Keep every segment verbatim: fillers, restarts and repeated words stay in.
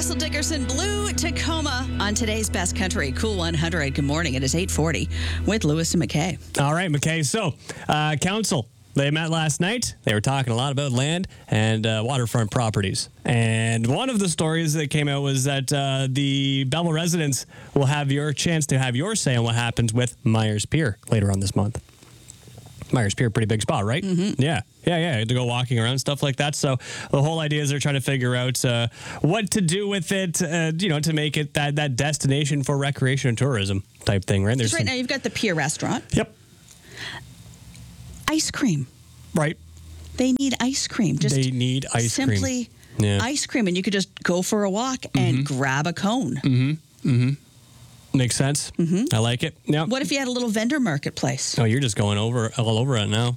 Russell Dickerson, Blue Tacoma on today's Best Country Cool one hundred. Good morning. It is eight forty with Lewis and McKay. All right, McKay. So, uh, council, they met last night. They were talking a lot about land and uh, waterfront properties. And one of the stories that came out was that uh, the Belleville residents will have your chance to have your say on what happens with Myers Pier later on this month. Myers Pier, pretty big spot, right? Mm-hmm. Yeah, yeah, yeah. To go walking around, stuff like that. So the whole idea is they're trying to figure out uh, what to do with it, uh, you know, to make it that, that destination for recreation and tourism type thing, right? There's There's right some, now you've got the Pier Restaurant. Yep. Ice cream. Right. They need ice cream. Just they need ice simply cream. Simply yeah. ice cream. And you could just go for a walk and mm-hmm. grab a cone. Mm-hmm. Mm-hmm. Makes sense. Mm-hmm. I like it. Yeah. What if you had a little vendor marketplace? Oh, you're just going over all over it now.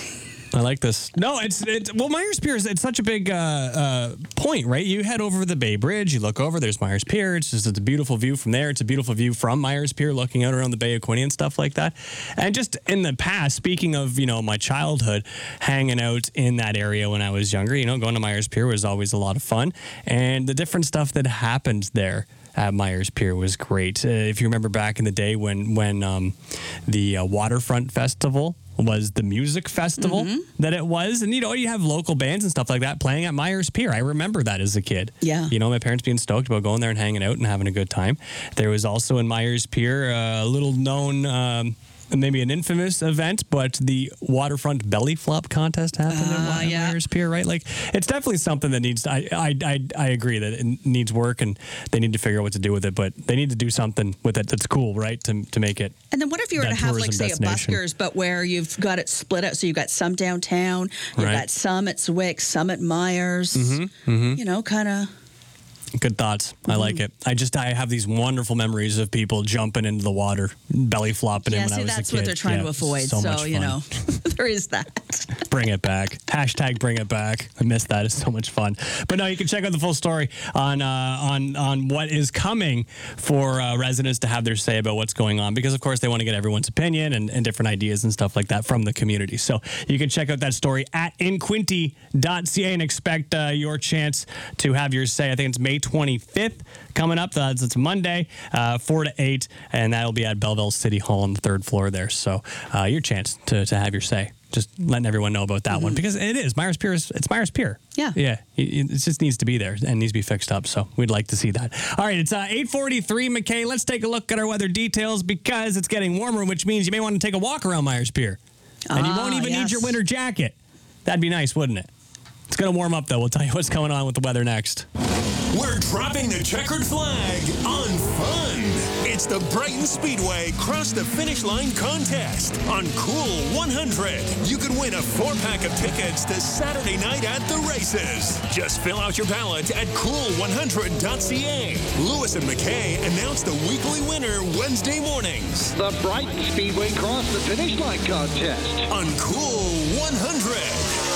I like this. No, it's it's well, Myers Pier is it's such a big uh, uh, point, right? You head over the Bay Bridge, you look over, there's Myers Pier. It's just it's a beautiful view from there. It's a beautiful view from Myers Pier, looking out around the Bay of Quinte and stuff like that. And just in the past, speaking of you know my childhood, hanging out in that area when I was younger, you know, going to Myers Pier was always a lot of fun, and the different stuff that happened there at Myers Pier was great. Uh, if you remember back in the day when when um, the uh, Waterfront Festival was the music festival mm-hmm. that it was. And, you know, you have local bands and stuff like that playing at Myers Pier. I remember that as a kid. Yeah. You know, my parents being stoked about going there and hanging out and having a good time. There was also in Myers Pier uh, a little known... Um, maybe an infamous event, but the waterfront belly flop contest happened uh, at yeah. Myers Pier, right? Like, it's definitely something that needs. To, I, I I I agree that it needs work, and they need to figure out what to do with it. But they need to do something with it that's cool, right? To to make it. And then what if you were to have, like, say, a buskers, but where you've got it split out? So you've got some downtown, you've right. got some at Zwick, some at Myers. Mm-hmm, mm-hmm. You know, kind of. Good thoughts. I mm-hmm. like it. I just I have these wonderful memories of people jumping into the water, belly flopping yeah, in when see, I was a kid. that's what they're trying yeah, to avoid. So, So, much fun. you know, there is that. Bring it back. Hashtag bring it back. I missed that. It's so much fun. But no, you can check out the full story on uh, on on what is coming for uh, residents to have their say about what's going on, because of course they want to get everyone's opinion and, and different ideas and stuff like that from the community. So you can check out that story at in quinte dot c a and expect uh, your chance to have your say. I think it's May twenty-fifth coming up. That's it's Monday, uh, four to eight, and that'll be at Belleville City Hall on the third floor there. So uh, your chance to to have your say. Just letting everyone know about that mm-hmm. one, because it is Myers Pier. Is, it's Myers Pier. Yeah, yeah. It, it just needs to be there and needs to be fixed up. So we'd like to see that. All right, it's uh, eight forty-three, McKay. Let's take a look at our weather details, because it's getting warmer, which means you may want to take a walk around Myers Pier, and you ah, won't even yes. need your winter jacket. That'd be nice, wouldn't it? It's going to warm up, though. We'll tell you what's going on with the weather next. We're dropping the checkered flag on fun. It's the Brighton Speedway Cross the Finish Line contest on Cool one hundred. You can win a four-pack of tickets to Saturday night at the races. Just fill out your ballot at cool one hundred dot c a. Lewis and McKay announce the weekly winner Wednesday mornings. The Brighton Speedway Cross the Finish Line contest on Cool one hundred.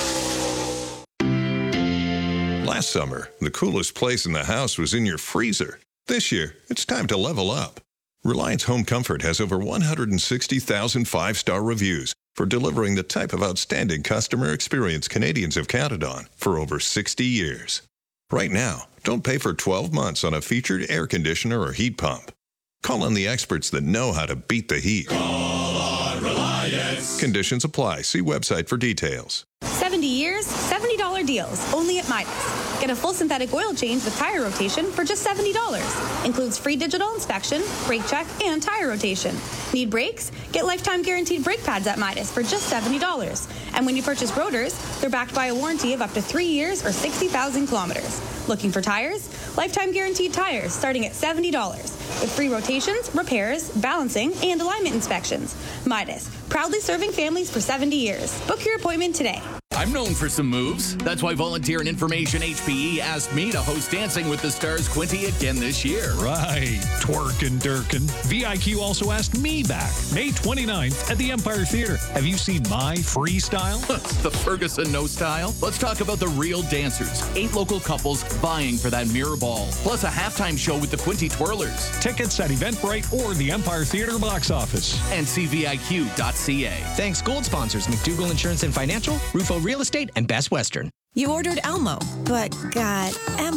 Last summer, the coolest place in the house was in your freezer. This year, it's time to level up. Reliance Home Comfort has over one hundred sixty thousand five-star reviews for delivering the type of outstanding customer experience Canadians have counted on for over sixty years. Right now, don't pay for twelve months on a featured air conditioner or heat pump. Call on the experts that know how to beat the heat. Call on Reliance. Conditions apply. See website for details. seventy years, seventy dollars deals, only at Midas. Get a full synthetic oil change with tire rotation for just seventy dollars. Includes free digital inspection, brake check, and tire rotation. Need brakes? Get lifetime guaranteed brake pads at Midas for just seventy dollars. And when you purchase rotors, they're backed by a warranty of up to three years or sixty thousand kilometers. Looking for tires? Lifetime guaranteed tires starting at seventy dollars. With free rotations, repairs, balancing, and alignment inspections. Midas, proudly serving families for seventy years. Book your appointment today. I'm known for some moves. That's why Volunteer and Information H P E asked me to host Dancing with the Stars Quinte again this year. Right. Twerkin' Durkin. V I Q also asked me back May twenty-ninth at the Empire Theater. Have you seen my freestyle? The Ferguson No Style? Let's talk about the real dancers. Eight local couples vying for that mirror ball. Plus a halftime show with the Quinte Twirlers. Tickets at Eventbrite or the Empire Theater box office. And C V I Q dot C A. Thanks, gold sponsors McDougall Insurance and Financial, Rufo Real Estate, and Best Western. You ordered Elmo, but got Elmo.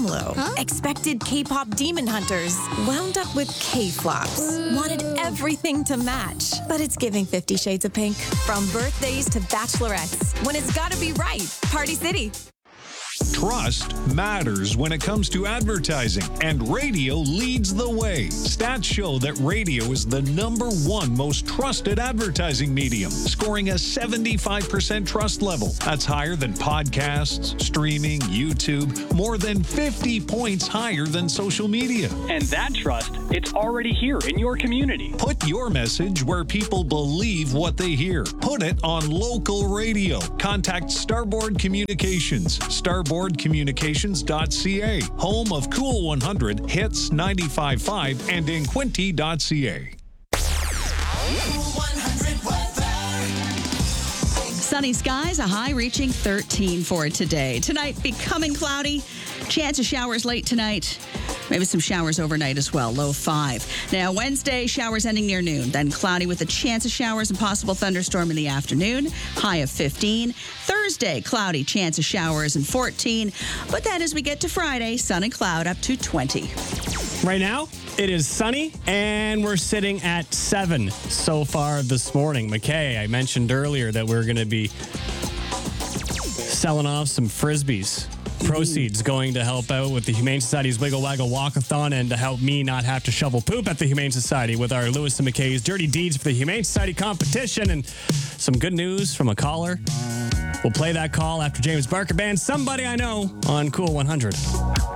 low. Huh? Expected K-pop demon hunters. Wound up with K-flops. Wanted everything to match. But it's giving Fifty Shades of Pink. From birthdays to bachelorettes. When it's gotta be right. Party City. Trust matters when it comes to advertising, and radio leads the way. Stats show that radio is the number one most trusted advertising medium, scoring a seventy-five percent trust level. That's higher than podcasts, streaming, YouTube, more than fifty points higher than social media. And that trust, it's already here in your community. Put your message where people believe what they hear. Put it on local radio. Contact Starboard Communications. Starboard Communications dot c a, home of Cool one hundred, Hits ninety-five point five, and in Quinte dot c a. Sunny skies, a high reaching thirteen for today. Tonight, becoming cloudy. Chance of showers late tonight. Maybe some showers overnight as well, low five. Now, Wednesday, showers ending near noon. Then cloudy with a chance of showers and possible thunderstorm in the afternoon, high of fifteen. Thursday, cloudy, chance of showers and fourteen. But then as we get to Friday, sun and cloud up to twenty. Right now, it is sunny, and we're sitting at seven so far this morning. McKay, I mentioned earlier that we're going to be selling off some Frisbees. Proceeds going to help out with the Humane Society's Wiggle Waggle Walkathon and to help me not have to shovel poop at the Humane Society with our Lewis and McKay's Dirty Deeds for the Humane Society competition. And some good news from a caller. We'll play that call after James Barker Band, Somebody I Know, on Cool one hundred.